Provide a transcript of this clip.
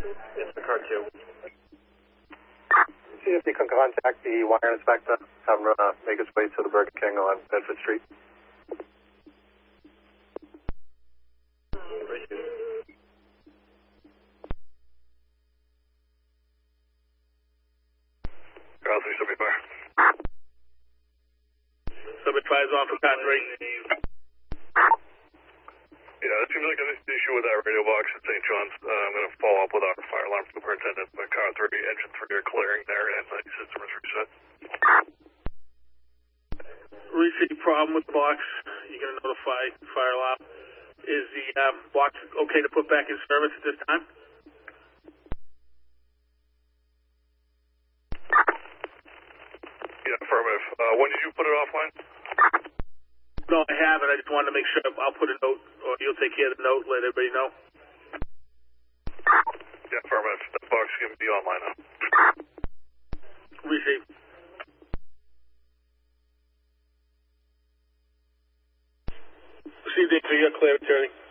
It's the car 2. See if you can contact the wire inspector, have him make his way to the Burger King on Bedford Street. Car 375. 75 is on for Pat 3. Yeah, it seems like an issue with that radio box at St. John's. I'm going to follow up with our fire alarm superintendent. But car 3, engine 3 are clearing there, and the system is reset. Receive problem with the box. You're going to notify fire alarm. Is the box okay to put back in service at this time? Yeah, affirmative. When did you put it offline? No, I haven't. I just wanted to make sure. I'll put a note, or you'll take care of the note, let everybody know. Yeah, affirmative. The box is going to be online now. Receive. Receive the you're clear, attorney.